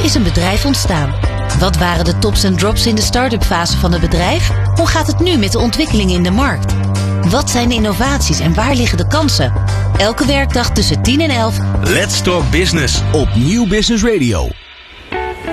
is een bedrijf ontstaan? Wat waren de tops en drops in de start-up fase van het bedrijf? Hoe gaat het nu met de ontwikkelingen in de markt? Wat zijn de innovaties en waar liggen de kansen? Elke werkdag tussen 10 en 11. Let's Talk Business op Nieuw Business Radio.